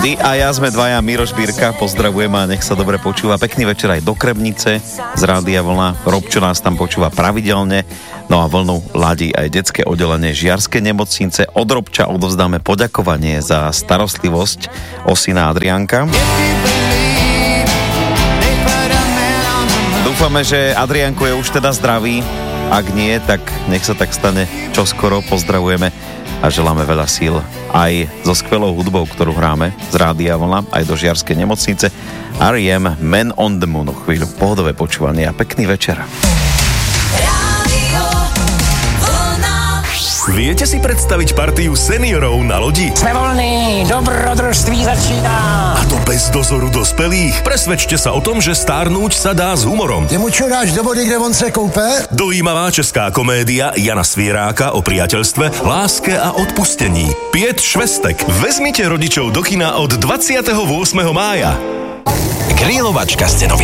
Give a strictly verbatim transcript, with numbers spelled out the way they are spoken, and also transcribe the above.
Ty a ja sme dvaja, Miroš Birka, pozdravujem a nech sa dobre počúva. Pekný večer aj do Kremnice z Rádia Vlna. Robčo nás tam počúva pravidelne. No a vlnu ladí aj detské oddelenie Žiarskej nemocnice. Od Robča odovzdáme poďakovanie za starostlivosť o syna Adriánka. Dúfame, že Adriánko je už teda zdravý. Ak nie, tak nech sa tak stane čoskoro. Pozdravujeme a želáme veľa síl aj so skvelou hudbou, ktorú hráme z Rádia Vlna, aj do Žiarskej nemocnice. R E M, Man on the Moon. Chvíľu pohodové počúvanie a pekný večer. Viete si predstaviť partiu seniorov na lodi? Sme voľní, dobrodružství začíná. A to bez dozoru dospelých? Presvedčte sa o tom, že stárnuť sa dá s humorom. Ty mu čo dáš do vody, kde on se koupe? Dojímavá česká komédia Jana Svieráka o priateľstve, láske a odpustení. Piet švestek. Vezmite rodičov do kina od dvadsiateho ôsmeho mája. Grilovačka s cenovým